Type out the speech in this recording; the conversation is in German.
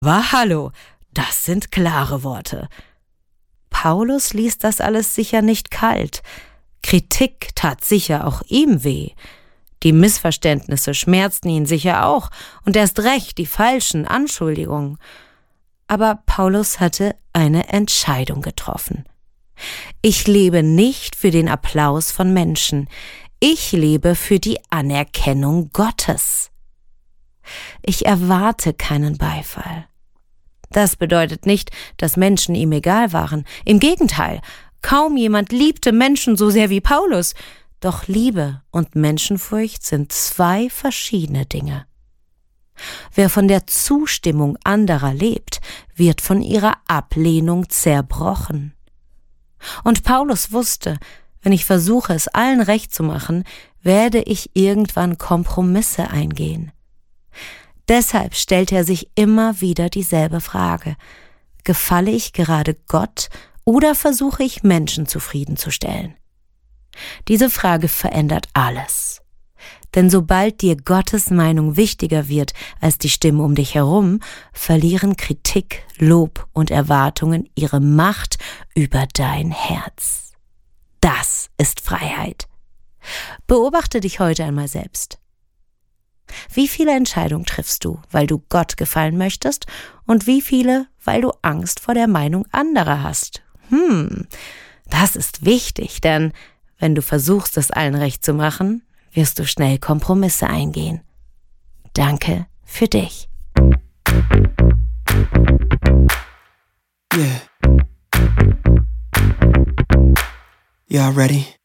Hallo, das sind klare Worte. Paulus ließ das alles sicher nicht kalt. Kritik tat sicher auch ihm weh. Die Missverständnisse schmerzten ihn sicher auch und erst recht die falschen Anschuldigungen. Aber Paulus hatte eine Entscheidung getroffen. Ich lebe nicht für den Applaus von Menschen. Ich lebe für die Anerkennung Gottes. Ich erwarte keinen Beifall. Das bedeutet nicht, dass Menschen ihm egal waren. Im Gegenteil, kaum jemand liebte Menschen so sehr wie Paulus. Doch Liebe und Menschenfurcht sind zwei verschiedene Dinge. Wer von der Zustimmung anderer lebt, wird von ihrer Ablehnung zerbrochen. Und Paulus wusste, wenn ich versuche, es allen recht zu machen, werde ich irgendwann Kompromisse eingehen. Deshalb stellt er sich immer wieder dieselbe Frage: Gefalle ich gerade Gott oder versuche ich, Menschen zufriedenzustellen? Diese Frage verändert alles. Denn sobald dir Gottes Meinung wichtiger wird als die Stimmen um dich herum, verlieren Kritik, Lob und Erwartungen ihre Macht über dein Herz. Das ist Freiheit. Beobachte dich heute einmal selbst. Wie viele Entscheidungen triffst du, weil du Gott gefallen möchtest, und wie viele, weil du Angst vor der Meinung anderer hast? Das ist wichtig, denn wenn du versuchst, es allen recht zu machen, wirst du schnell Kompromisse eingehen. Danke für dich. Yeah. Yeah, ready?